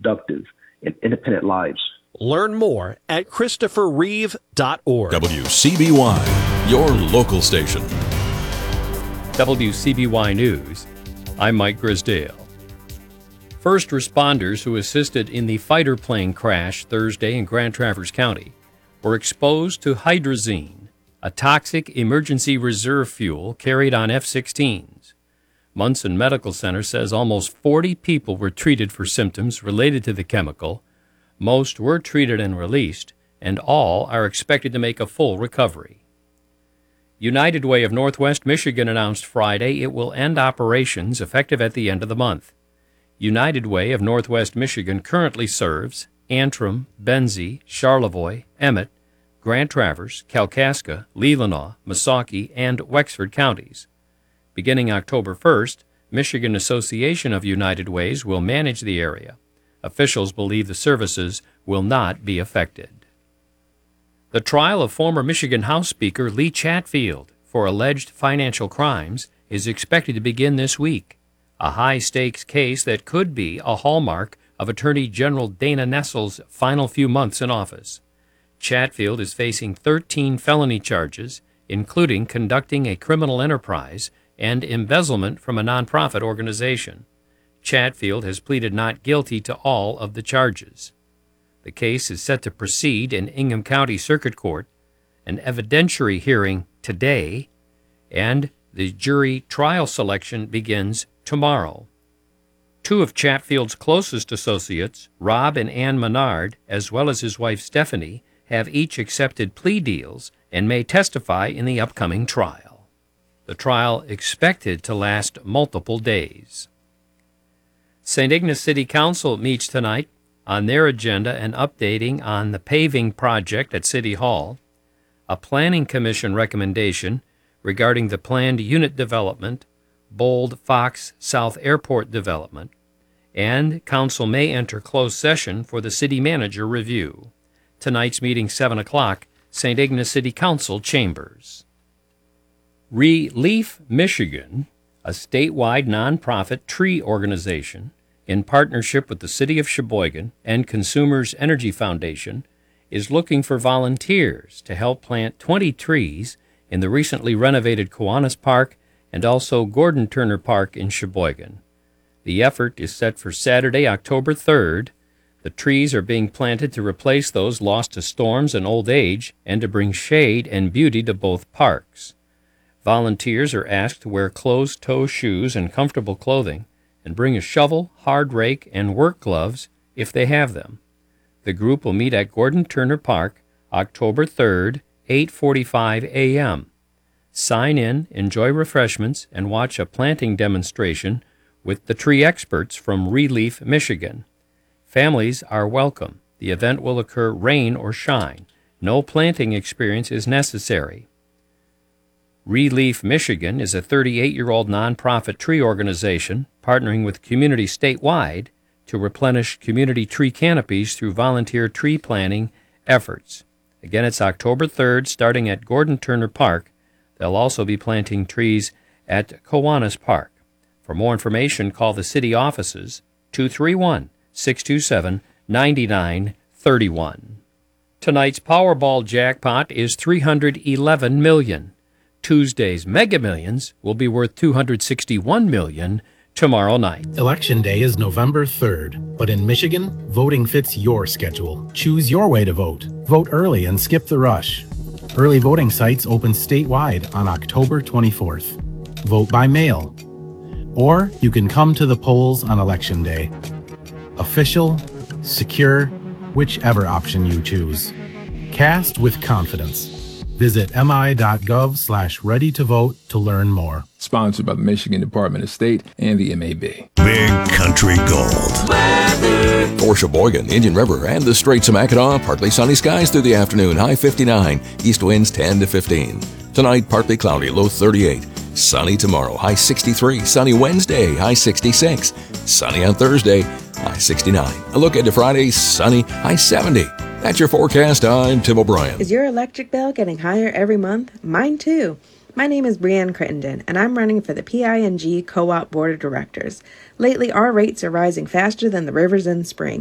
productive and independent lives. Learn more at ChristopherReeve.org. WCBY, your local station. WCBY News, I'm Mike Grisdale. First responders who assisted in the fighter plane crash Thursday in Grand Traverse County were exposed to hydrazine, a toxic emergency reserve fuel carried on F-16s. Munson Medical Center says almost 40 people were treated for symptoms related to the chemical. Most were treated and released, and all are expected to make a full recovery. United Way of Northwest Michigan announced Friday it will end operations effective at the end of the month. United Way of Northwest Michigan currently serves Antrim, Benzie, Charlevoix, Emmett, Grand Traverse, Kalkaska, Leelanau, Missaukee, and Wexford counties. Beginning October 1st, Michigan Association of United Ways will manage the area. Officials believe the services will not be affected. The trial of former Michigan House Speaker Lee Chatfield for alleged financial crimes is expected to begin this week, a high-stakes case that could be a hallmark of Attorney General Dana Nessel's final few months in office. Chatfield is facing 13 felony charges, including conducting a criminal enterprise and embezzlement from a nonprofit organization. Chatfield has pleaded not guilty to all of the charges. The case is set to proceed in Ingham County Circuit Court, an evidentiary hearing today, and the jury trial selection begins tomorrow. Two of Chatfield's closest associates, Rob and Ann Menard, as well as his wife Stephanie, have each accepted plea deals and may testify in the upcoming trial. The trial expected to last multiple days. St. Ignace City Council meets tonight. On their agenda, an updating on the paving project at City Hall, a Planning Commission recommendation regarding the planned unit development, Bold Fox South Airport development, and Council may enter closed session for the City Manager review. Tonight's meeting, 7 o'clock, St. Ignace City Council chambers. Relief Michigan, a statewide nonprofit tree organization, in partnership with the City of Sheboygan and Consumers Energy Foundation, is looking for volunteers to help plant 20 trees in the recently renovated Kiwanis Park and also Gordon Turner Park in Sheboygan. The effort is set for Saturday, October 3rd. The trees are being planted to replace those lost to storms and old age and to bring shade and beauty to both parks. Volunteers are asked to wear closed-toe shoes and comfortable clothing and bring a shovel, hard rake, and work gloves if they have them. The group will meet at Gordon Turner Park, October 3rd, 8:45 a.m. Sign in, enjoy refreshments, and watch a planting demonstration with the tree experts from Relief Michigan. Families are welcome. The event will occur rain or shine. No planting experience is necessary. Relief Michigan is a 38-year-old nonprofit tree organization partnering with communities statewide to replenish community tree canopies through volunteer tree planting efforts. Again, it's October 3rd, starting at Gordon Turner Park. They'll also be planting trees at Kiwanis Park. For more information, call the city offices, 231-627-9931. Tonight's Powerball jackpot is $311 million. Tuesday's Mega Millions will be worth $261 million tomorrow night. Election Day is November 3rd, but in Michigan, voting fits your schedule. Choose your way to vote. Vote early and skip the rush. Early voting sites open statewide on October 24th. Vote by mail. Or you can come to the polls on Election Day. Official, secure, whichever option you choose. Cast with confidence. Visit mi.gov/ready-to-vote to learn more. Sponsored by the Michigan Department of State and the MAB. Big Country Gold. For Sheboygan, Indian River, and the Straits of Mackinac, partly sunny skies through the afternoon, high 59, east winds 10 to 15. Tonight, partly cloudy, low 38. Sunny tomorrow, high 63. Sunny Wednesday, high 66. Sunny on Thursday, high 69. A look into Friday, sunny, high 70. That's your forecast. I'm Tim O'Brien. Is your electric bill getting higher every month? Mine too. My name is Brianne Crittenden, and I'm running for the PING Co-op Board of Directors. Lately, our rates are rising faster than the rivers in spring.